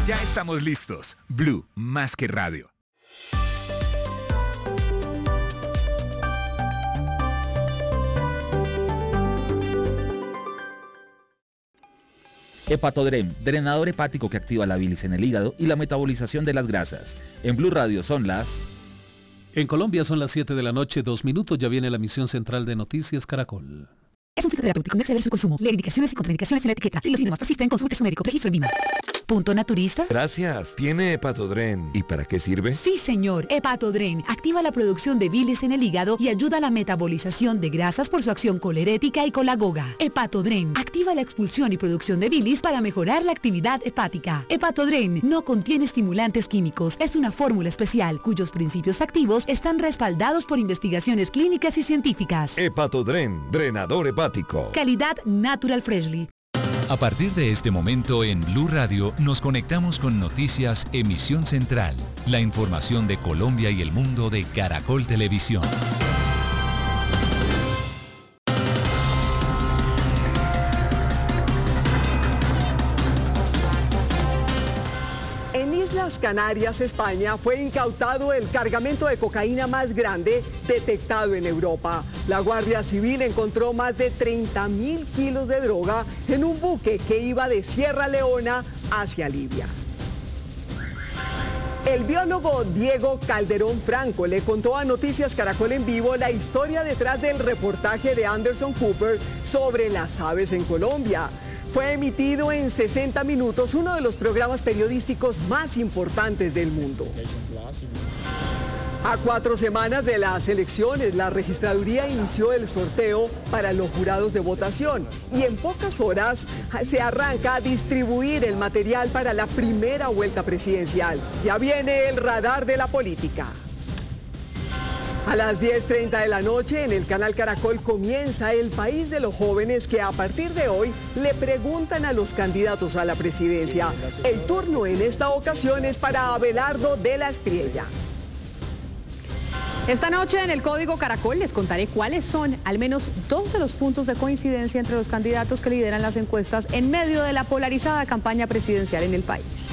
Ya estamos listos. Blue, más que radio. Hepatodrem, drenador hepático que activa la bilis en el hígado y la metabolización de las grasas. En Blue Radio son las... En Colombia son las 7 de la noche, 2 minutos, ya viene la emisión central de Noticias Caracol. Es un fitoterapéutico, no exceder su consumo. Lee indicaciones y contraindicaciones en la etiqueta. Si los síntomas persisten, consulte a su médico. Registro en VIMA. ¿Punto naturista? Gracias. ¿Tiene Hepatodren? ¿Y para qué sirve? Sí, señor. Hepatodren activa la producción de bilis en el hígado y ayuda a la metabolización de grasas por su acción colerética y colagoga. Hepatodren activa la expulsión y producción de bilis para mejorar la actividad hepática. Hepatodren no contiene estimulantes químicos. Es una fórmula especial cuyos principios activos están respaldados por investigaciones clínicas y científicas. Hepatodren, drenador hepático. Calidad Natural Freshly. A partir de este momento en Blue Radio nos conectamos con Noticias Emisión Central, la información de Colombia y el mundo de Caracol Televisión. En Islas Canarias, España, fue incautado el cargamento de cocaína más grande detectado en Europa. La Guardia Civil encontró más de 30.000 kilos de droga en un buque que iba de Sierra Leona hacia Libia. El biólogo Diego Calderón Franco le contó a Noticias Caracol en Vivo la historia detrás del reportaje de Anderson Cooper sobre las aves en Colombia. Fue emitido en 60 minutos, uno de los programas periodísticos más importantes del mundo. A 4 semanas de las elecciones, la registraduría inició el sorteo para los jurados de votación y en pocas horas se arranca a distribuir el material para la primera vuelta presidencial. Ya viene el radar de la política. A las 10:30 de la noche en el canal Caracol comienza El País de los Jóvenes, que a partir de hoy le preguntan a los candidatos a la presidencia. El turno en esta ocasión es para Abelardo de la Espriella. Esta noche en el Código Caracol les contaré cuáles son al menos 2 de los puntos de coincidencia entre los candidatos que lideran las encuestas en medio de la polarizada campaña presidencial en el país.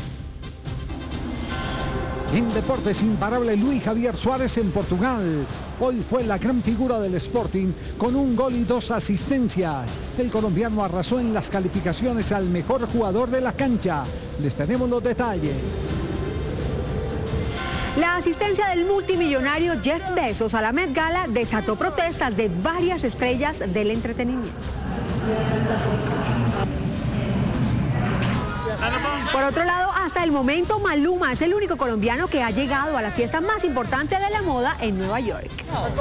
En deportes, imparable Luis Javier Suárez en Portugal. Hoy fue la gran figura del Sporting con 1 gol y 2 asistencias. El colombiano arrasó en las calificaciones al mejor jugador de la cancha. Les tenemos los detalles. La asistencia del multimillonario Jeff Bezos a la Met Gala desató protestas de varias estrellas del entretenimiento. Por otro lado, hasta el momento Maluma es el único colombiano que ha llegado a la fiesta más importante de la moda en Nueva York.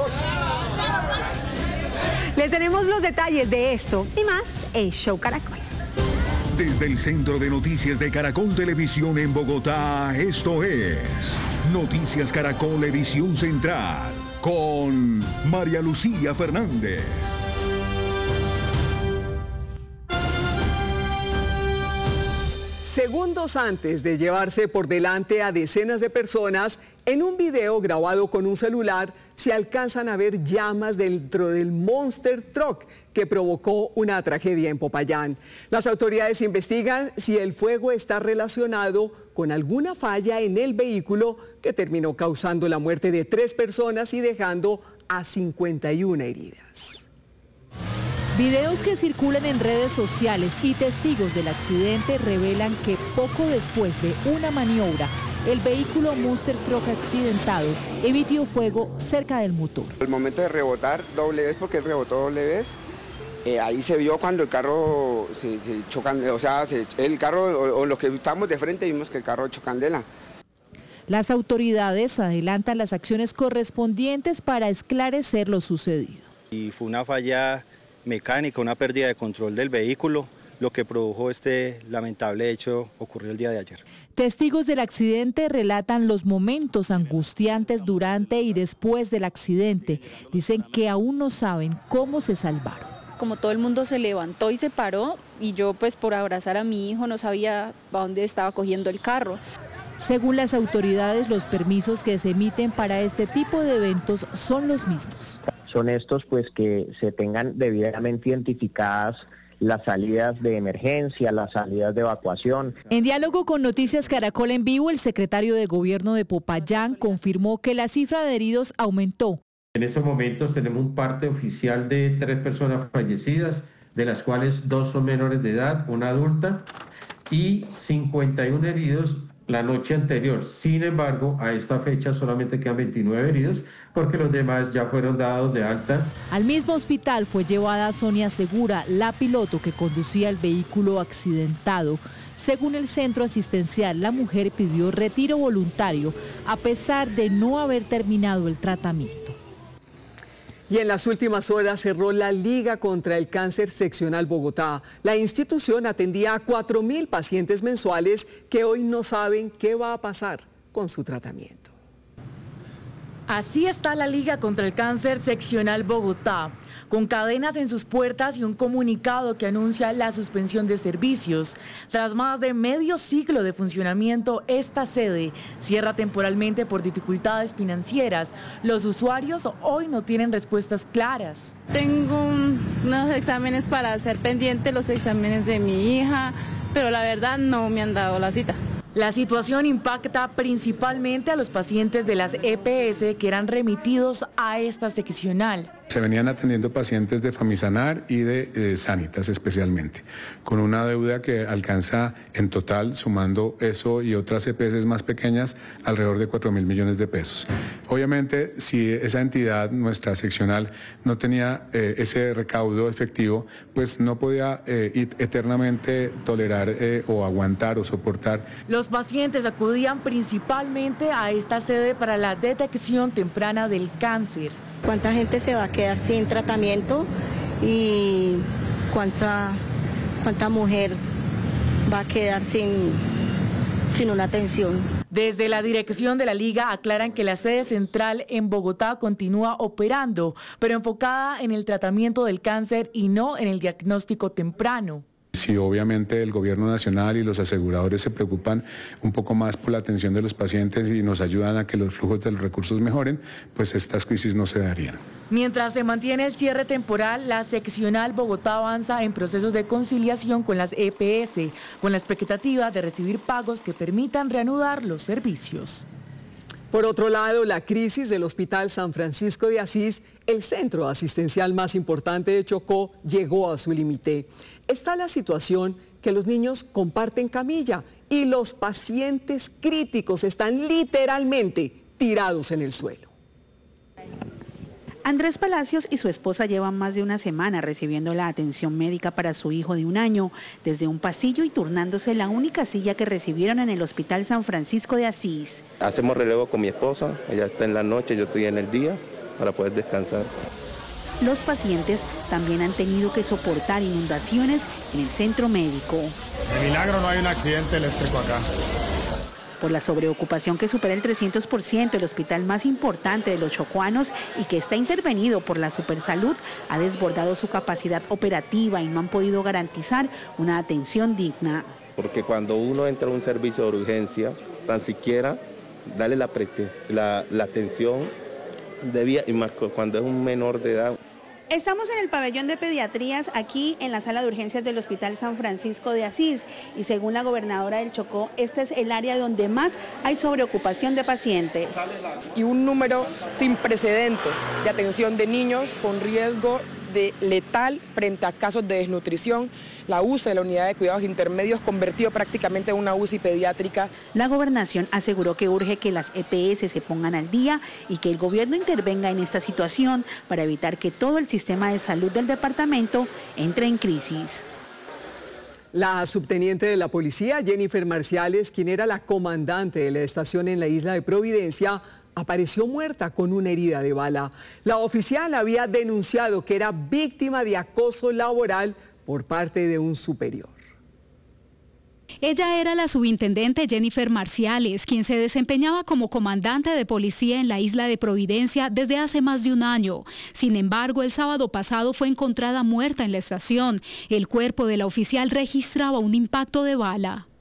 Les tenemos los detalles de esto y más en Show Caracol. Desde el Centro de Noticias de Caracol Televisión en Bogotá, esto es Noticias Caracol Edición Central con María Lucía Fernández. Segundos antes de llevarse por delante a decenas de personas, en un video grabado con un celular se alcanzan a ver llamas dentro del Monster Truck que provocó una tragedia en Popayán. Las autoridades investigan si el fuego está relacionado con alguna falla en el vehículo que terminó causando la muerte de 3 personas y dejando a 51 heridas. Videos que circulan en redes sociales y testigos del accidente revelan que poco después de una maniobra, el vehículo Monster Truck accidentado emitió fuego cerca del motor. Al momento de rebotar doble vez, porque él rebotó doble vez, ahí se vio cuando el carro se chocan, o sea, el carro o los que estamos de frente vimos que el carro echó candela. Las autoridades adelantan las acciones correspondientes para esclarecer lo sucedido. Y fue una falla mecánica, una pérdida de control del vehículo, lo que produjo este lamentable hecho ocurrió el día de ayer. Testigos del accidente relatan los momentos angustiantes durante y después del accidente. Dicen que aún no saben cómo se salvaron. Como todo el mundo se levantó y se paró, y yo pues por abrazar a mi hijo no sabía a dónde estaba cogiendo el carro. Según las autoridades, los permisos que se emiten para este tipo de eventos son los mismos. Son estos pues que se tengan debidamente identificadas las salidas de emergencia, las salidas de evacuación. En diálogo con Noticias Caracol en Vivo, el secretario de Gobierno de Popayán confirmó que la cifra de heridos aumentó. En estos momentos tenemos un parte oficial de 3 personas fallecidas, de las cuales 2 son menores de edad, una adulta, y 51 heridos la noche anterior. Sin embargo, a esta fecha solamente quedan 29 heridos porque los demás ya fueron dados de alta. Al mismo hospital fue llevada Sonia Segura, la piloto que conducía el vehículo accidentado. Según el centro asistencial, la mujer pidió retiro voluntario a pesar de no haber terminado el tratamiento. Y en las últimas horas cerró la Liga contra el Cáncer Seccional Bogotá. La institución atendía a 4.000 pacientes mensuales que hoy no saben qué va a pasar con su tratamiento. Así está la Liga contra el Cáncer Seccional Bogotá, con cadenas en sus puertas y un comunicado que anuncia la suspensión de servicios. Tras más de medio siglo de funcionamiento, esta sede cierra temporalmente por dificultades financieras. Los usuarios hoy no tienen respuestas claras. Tengo unos exámenes para hacer pendiente, los exámenes de mi hija, pero la verdad no me han dado la cita. La situación impacta principalmente a los pacientes de las EPS que eran remitidos a esta seccional. Se venían atendiendo pacientes de Famisanar y de Sanitas especialmente, con una deuda que alcanza en total, sumando eso y otras EPS más pequeñas, alrededor de 4.000 millones de pesos. Obviamente, si esa entidad, nuestra seccional, no tenía ese recaudo efectivo, pues no podía eternamente tolerar o aguantar o soportar. Los pacientes acudían principalmente a esta sede para la detección temprana del cáncer. ¿Cuánta gente se va a quedar sin tratamiento y cuánta mujer va a quedar sin una atención? Desde la dirección de la Liga aclaran que la sede central en Bogotá continúa operando, pero enfocada en el tratamiento del cáncer y no en el diagnóstico temprano. Si obviamente el gobierno nacional y los aseguradores se preocupan un poco más por la atención de los pacientes y nos ayudan a que los flujos de los recursos mejoren, pues estas crisis no se darían. Mientras se mantiene el cierre temporal, la seccional Bogotá avanza en procesos de conciliación con las EPS, con la expectativa de recibir pagos que permitan reanudar los servicios. Por otro lado, la crisis del Hospital San Francisco de Asís, el centro asistencial más importante de Chocó, llegó a su límite. Está la situación que los niños comparten camilla y los pacientes críticos están literalmente tirados en el suelo. Andrés Palacios y su esposa llevan más de una semana recibiendo la atención médica para su hijo de 1 año, desde un pasillo y turnándose la única silla que recibieron en el Hospital San Francisco de Asís. Hacemos relevo con mi esposa, ella está en la noche, yo estoy en el día, para poder descansar. Los pacientes también han tenido que soportar inundaciones en el centro médico. De milagro no hay un accidente eléctrico acá. Por la sobreocupación que supera el 300%, el hospital más importante de los chocuanos y que está intervenido por la Supersalud ha desbordado su capacidad operativa y no han podido garantizar una atención digna. Porque cuando uno entra a un servicio de urgencia, tan siquiera darle la atención debida, y más cuando es un menor de edad. Estamos en el pabellón de pediatrías, aquí en la sala de urgencias del Hospital San Francisco de Asís, y según la gobernadora del Chocó, este es el área donde más hay sobreocupación de pacientes. Y un número sin precedentes de atención de niños con riesgo de letal frente a casos de desnutrición. La UCI de la Unidad de Cuidados Intermedios convertido prácticamente en una UCI pediátrica. La gobernación aseguró que urge que las EPS se pongan al día y que el gobierno intervenga en esta situación para evitar que todo el sistema de salud del departamento entre en crisis. La subteniente de la policía, Jennifer Marciales, quien era la comandante de la estación en la isla de Providencia, apareció muerta con una herida de bala. La oficial había denunciado que era víctima de acoso laboral por parte de un superior. Ella era la subintendente Jennifer Marciales, quien se desempeñaba como comandante de policía en la isla de Providencia desde hace más de 1 año. Sin embargo, el sábado pasado fue encontrada muerta en la estación. El cuerpo de la oficial registraba un impacto de bala.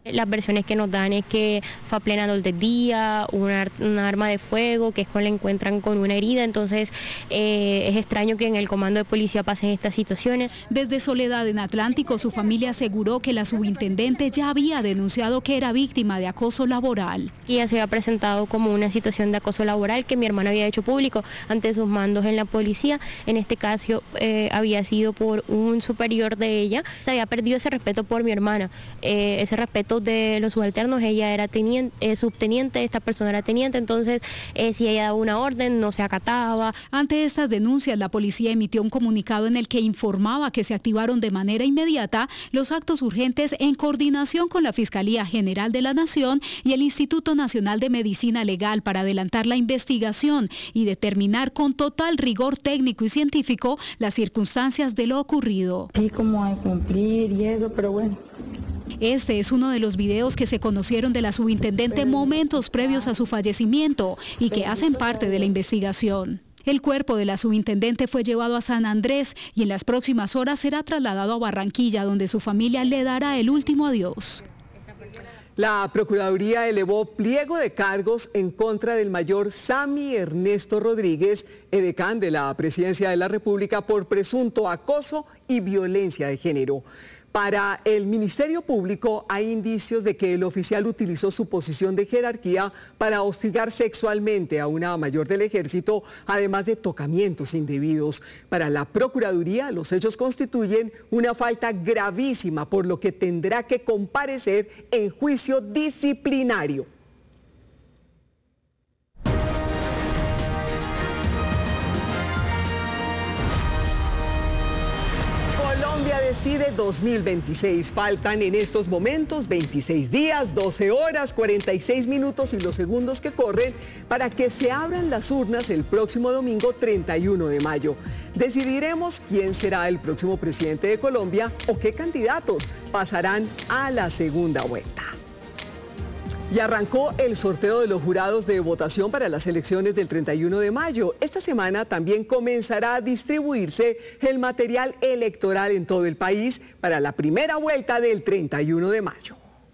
Las versiones que nos dan es que fue a plena luz del día, un arma de fuego, que es cuando la encuentran con una herida, entonces es extraño que en el comando de policía pasen estas situaciones. Desde Soledad en Atlántico, su familia aseguró que la subintendente ya había denunciado que era víctima de acoso laboral. Y ella se había presentado como una situación de acoso laboral que mi hermana había hecho público ante sus mandos en la policía. En este caso había sido por un superior de ella. Se había perdido ese respeto por mi hermana, ese respeto de los subalternos. Ella era subteniente, esta persona era teniente, entonces si ella daba una orden no se acataba. Ante estas denuncias, la policía emitió un comunicado en el que informaba que se activaron de manera inmediata los actos urgentes en coordinación con la Fiscalía General de la Nación y el Instituto Nacional de Medicina Legal para adelantar la investigación y determinar con total rigor técnico y científico las circunstancias de lo ocurrido. Sí, como a cumplir y eso, pero bueno. Este es uno de los videos que se conocieron de la subintendente momentos previos a su fallecimiento y que hacen parte de la investigación. El cuerpo de la subintendente fue llevado a San Andrés y en las próximas horas será trasladado a Barranquilla, donde su familia le dará el último adiós. La Procuraduría elevó pliego de cargos en contra del mayor Sammy Ernesto Rodríguez, edecán de la Presidencia de la República, por presunto acoso y violencia de género. Para el Ministerio Público hay indicios de que el oficial utilizó su posición de jerarquía para hostigar sexualmente a una mayor del Ejército, además de tocamientos indebidos. Para la Procuraduría, los hechos constituyen una falta gravísima, por lo que tendrá que comparecer en juicio disciplinario. Colombia decide 2026. Faltan en estos momentos 26 días, 12 horas, 46 minutos y los segundos que corren para que se abran las urnas el próximo domingo 31 de mayo. Decidiremos quién será el próximo presidente de Colombia o qué candidatos pasarán a la segunda vuelta. Y arrancó el sorteo de los jurados de votación para las elecciones del 31 de mayo. Esta semana también comenzará a distribuirse el material electoral en todo el país para la primera vuelta del 31 de mayo.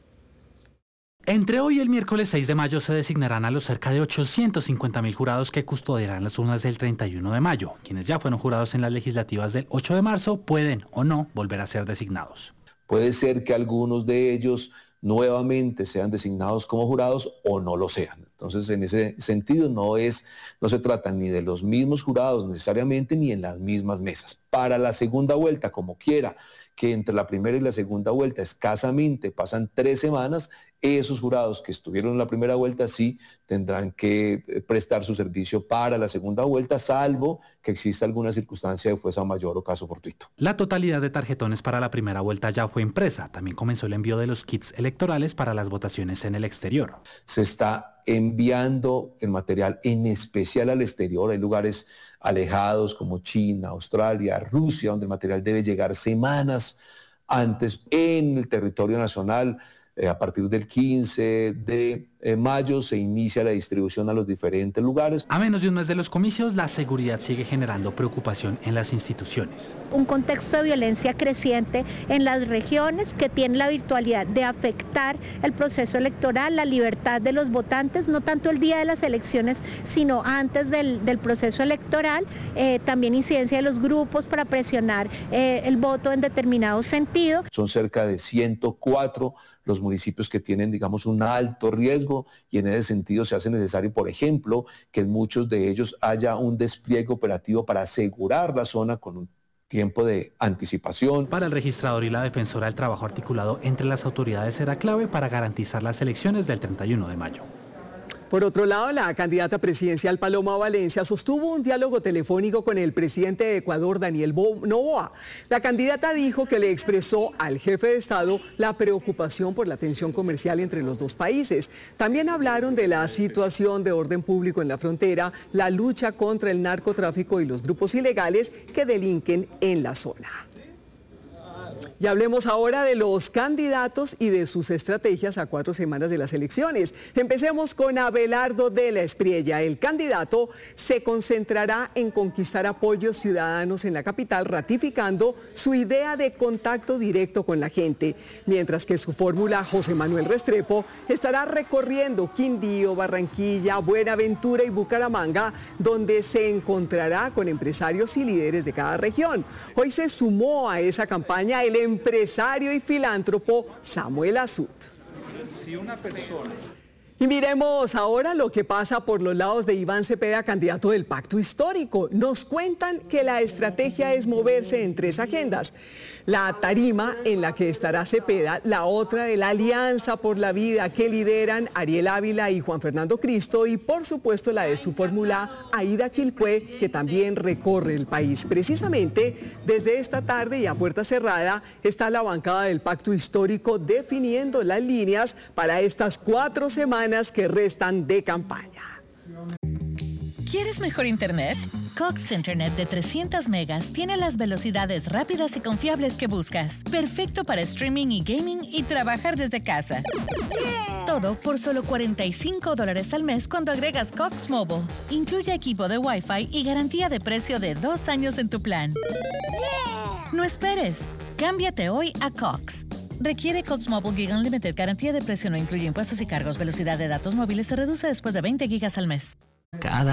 Entre hoy y el miércoles 6 de mayo se designarán a los cerca de 850.000 jurados que custodiarán las urnas del 31 de mayo. Quienes ya fueron jurados en las legislativas del 8 de marzo pueden o no volver a ser designados. Puede ser que algunos de ellos nuevamente sean designados como jurados o no lo sean. Entonces, en ese sentido, no se trata ni de los mismos jurados necesariamente ni en las mismas mesas. Para la segunda vuelta, como quiera, que entre la primera y la segunda vuelta escasamente pasan 3 semanas, esos jurados que estuvieron en la primera vuelta sí tendrán que prestar su servicio para la segunda vuelta, salvo que exista alguna circunstancia de fuerza mayor o caso fortuito. La totalidad de tarjetones para la primera vuelta ya fue impresa. También comenzó el envío de los kits electorales para las votaciones en el exterior. Se está enviando el material en especial al exterior. Hay lugares alejados como China, Australia, Rusia, donde el material debe llegar semanas antes. En el territorio nacional, a partir del 15 de mayo se inicia la distribución a los diferentes lugares. A menos de un mes de los comicios, la seguridad sigue generando preocupación en las instituciones. Un contexto de violencia creciente en las regiones que tiene la virtualidad de afectar el proceso electoral, la libertad de los votantes, no tanto el día de las elecciones, sino antes del proceso electoral. También incidencia de los grupos para presionar el voto en determinado sentido. Son cerca de 104 los municipios que tienen, digamos, un alto riesgo, y en ese sentido se hace necesario, por ejemplo, que en muchos de ellos haya un despliegue operativo para asegurar la zona con un tiempo de anticipación. Para el registrador y la defensora, el trabajo articulado entre las autoridades será clave para garantizar las elecciones del 31 de mayo. Por otro lado, la candidata presidencial Paloma Valencia sostuvo un diálogo telefónico con el presidente de Ecuador, Daniel Noboa. La candidata dijo que le expresó al jefe de Estado la preocupación por la tensión comercial entre los dos países. También hablaron de la situación de orden público en la frontera, la lucha contra el narcotráfico y los grupos ilegales que delinquen en la zona. Y hablemos ahora de los candidatos y de sus estrategias a 4 semanas de las elecciones. Empecemos con Abelardo de la Espriella. El candidato se concentrará en conquistar apoyos ciudadanos en la capital, ratificando su idea de contacto directo con la gente. Mientras que su fórmula, José Manuel Restrepo, estará recorriendo Quindío, Barranquilla, Buenaventura y Bucaramanga, donde se encontrará con empresarios y líderes de cada región. Hoy se sumó a esa campaña el empresario y filántropo Samuel Azud. Y miremos ahora lo que pasa por los lados de Iván Cepeda, candidato del Pacto Histórico. Nos cuentan que la estrategia es moverse en 3 agendas. La tarima en la que estará Cepeda, la otra de la Alianza por la Vida que lideran Ariel Ávila y Juan Fernando Cristo, y por supuesto la de su fórmula Aida Quilpué, que también recorre el país. Precisamente desde esta tarde y a puerta cerrada está la bancada del Pacto Histórico definiendo las líneas para estas 4 semanas que restan de campaña. ¿Quieres mejor internet? Cox Internet de 300 megas tiene las velocidades rápidas y confiables que buscas. Perfecto para streaming y gaming y trabajar desde casa. Todo por solo $45 al mes cuando agregas Cox Mobile. Incluye equipo de Wi-Fi y garantía de precio de 2 años en tu plan. No esperes. Cámbiate hoy a Cox. Requiere Cox Mobile Gig Unlimited. Garantía de precio no incluye impuestos y cargos. Velocidad de datos móviles se reduce después de 20 gigas al mes.